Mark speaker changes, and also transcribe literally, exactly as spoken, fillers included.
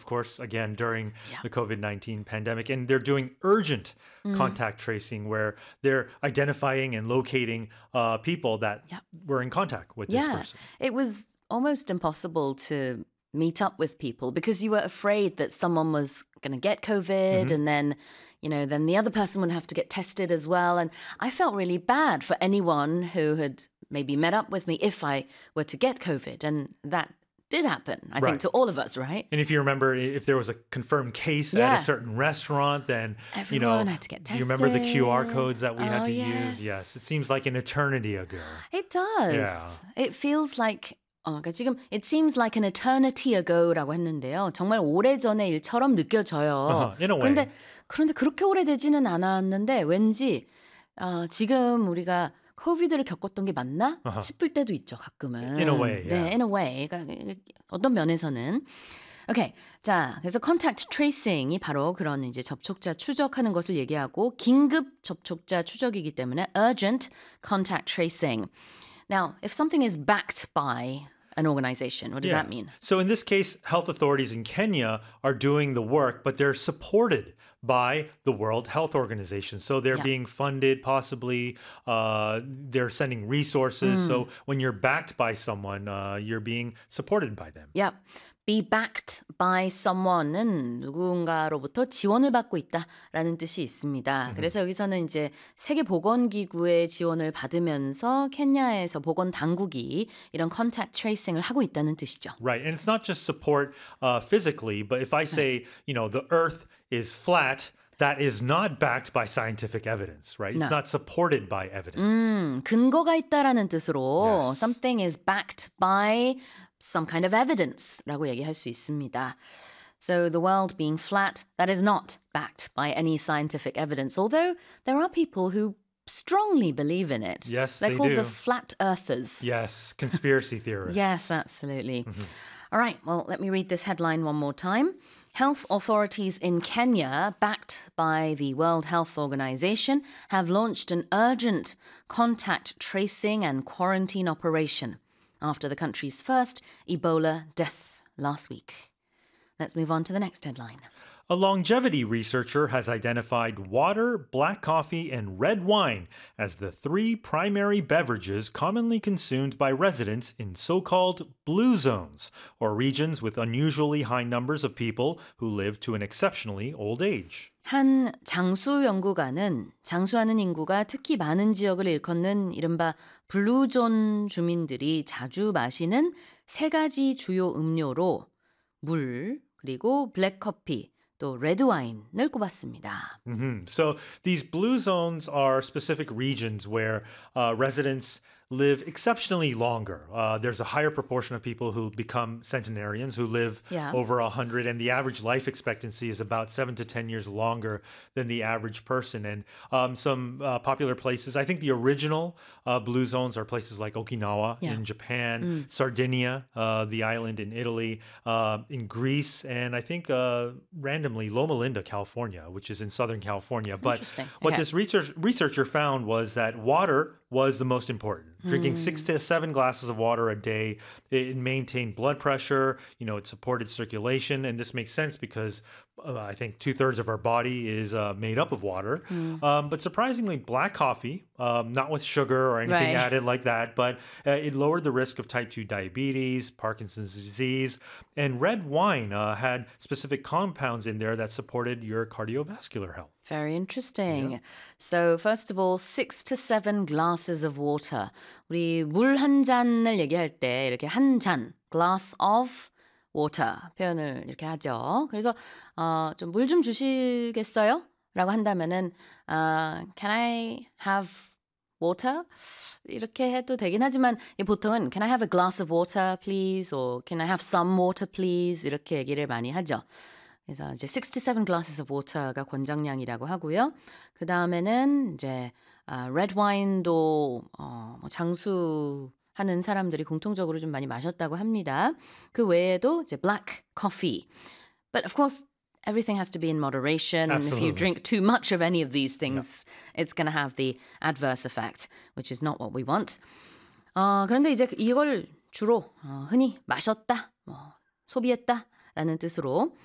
Speaker 1: course, again, during
Speaker 2: Yeah.
Speaker 1: the COVID nineteen pandemic. And they're doing urgent contact tracing where they're identifying and locating uh, people that
Speaker 2: Yeah.
Speaker 1: were in contact with this
Speaker 2: Yeah,
Speaker 1: person.
Speaker 2: it was almost impossible to meet up with people because you were afraid that someone was going to get COVID and then, you know, then the other person would have to get tested as well. And I felt really bad for anyone who had maybe met up with me if I were to get COVID. And that did happen, I
Speaker 1: Right.
Speaker 2: think, to all of us, right?
Speaker 1: And if you remember, if there was a confirmed case
Speaker 2: Yeah.
Speaker 1: at a certain restaurant, then, you know,
Speaker 2: Everyone had to get
Speaker 1: do you remember the Q R
Speaker 2: tested.
Speaker 1: codes that we had
Speaker 2: Oh,
Speaker 1: to
Speaker 2: yes.
Speaker 1: use? Yes. It seems like an eternity ago.
Speaker 2: It does.
Speaker 1: Yeah.
Speaker 2: It feels like 어, 그러니까 지금 it seems like an eternity ago라고 했는데요. 정말 오래전의 일처럼 느껴져요.
Speaker 1: Uh-huh, in a way.
Speaker 2: 그런데 그런데 그렇게 오래되지는 않았는데 왠지 어, 지금 우리가 코비드를 겪었던 게 맞나
Speaker 1: Uh-huh.
Speaker 2: 싶을 때도 있죠. 가끔은.
Speaker 1: In a way, yeah.
Speaker 2: 네, in a way. 그러니까 어떤 면에서는 오케이. 자, 그래서 contact tracing이 바로 그런 이제 접촉자 추적하는 것을 얘기하고 긴급 접촉자 추적이기 때문에 urgent contact tracing. Now, if something is backed by an organization, what does
Speaker 1: Yeah.
Speaker 2: that mean?
Speaker 1: So in this case, health authorities in Kenya are doing the work, but they're supported by the World Health Organization. So they're
Speaker 2: Yeah.
Speaker 1: being funded, possibly. Uh, they're sending resources. So when you're backed by someone, uh, you're being supported by them.
Speaker 2: Yeah. Be backed by someone은 누군가로부터 지원을 받고 있다라는 뜻이 있습니다. 그래서 여기서는 이제 세계보건기구의 지원을 받으면서 케냐에서 보건 당국이 이런 contact tracing을 하고 있다는 뜻이죠.
Speaker 1: Right. And it's not just support uh, physically, but if I say, you know, the earth is flat, that is not backed by scientific evidence, right? It's
Speaker 2: No.
Speaker 1: not supported by evidence.
Speaker 2: 음, 근거가 있다라는 뜻으로
Speaker 1: Yes.
Speaker 2: something is backed by some kind of evidence라고 얘기할 수 있습니다. So the world being flat, that is not backed by any scientific evidence, although there are people who strongly believe in it.
Speaker 1: Yes,
Speaker 2: They're
Speaker 1: they
Speaker 2: called
Speaker 1: do.
Speaker 2: the flat earthers.
Speaker 1: Yes, conspiracy theorists.
Speaker 2: Yes, absolutely. All right, well, let me read this headline one more time. Health authorities in Kenya, backed by the World Health Organization, have launched an urgent contact tracing and quarantine operation after the country's first Ebola death last week. Let's move on to the next headline.
Speaker 1: A longevity researcher has identified water, black coffee, and red wine as the three primary beverages commonly consumed by residents in so-called blue zones, or regions with unusually high numbers of people who live to an exceptionally old age.
Speaker 2: 한 장수 연구가는 장수하는 인구가 특히 많은 지역을 일컫는 이른바 블루존 주민들이 자주 마시는 세 가지 주요 음료로 물, 그리고 블랙커피, 또 레드와인을 꼽았습니다.
Speaker 1: Mhm. So these blue zones are specific regions where uh, residents live exceptionally longer. Uh, there's a higher proportion of people who become centenarians, who live
Speaker 2: Yeah.
Speaker 1: over one hundred, and the average life expectancy is about seven to ten years longer than the average person. And um, some uh, popular places, I think the original uh, blue zones are places like Okinawa
Speaker 2: Yeah.
Speaker 1: in Japan, Sardinia, uh, the island in Italy, uh, in Greece, and I think uh, randomly Loma Linda, California, which is in Southern California. But
Speaker 2: Interesting.
Speaker 1: what
Speaker 2: Okay.
Speaker 1: this research, researcher found was that water was the most important. Drinking six to seven glasses of water a day, it maintained blood pressure, you know, it supported circulation. And this makes sense because uh, I think two thirds of our body is uh, made up of water. Um, but surprisingly, black coffee, um, not with sugar or anything
Speaker 2: Right.
Speaker 1: added like that, but uh, it lowered the risk of type two diabetes, Parkinson's disease. And red wine uh, had specific compounds in there that supported your cardiovascular health.
Speaker 2: Very interesting. So first of all, six to seven glasses of water. 우리 물 한 잔을 얘기할 때 이렇게 한 잔, glass of water 표현을 이렇게 하죠. 그래서 어, 좀 물 좀 주시겠어요? 라고 한다면은 어, Can I have water? 이렇게 해도 되긴 하지만 보통은 Can I have a glass of water, please? or Can I have some water, please? 이렇게 얘기를 많이 하죠. 그래서 이제 six to seven glasses of water가 권장량이라고 하고요. 그 다음에는 이제 아, red wine도 어, 뭐 장수하는 사람들이 공통적으로 좀 많이 마셨다고 합니다. 그 외에도 이제 black coffee. But of course, everything has to be in moderation. And if you
Speaker 1: Absolutely.
Speaker 2: drink too much of any of these things, it's going to have the adverse effect, which is not what we want. 어, 그런데 이제 이걸 주로 어, 흔히 마셨다, 뭐, 소비했다 라는 뜻으로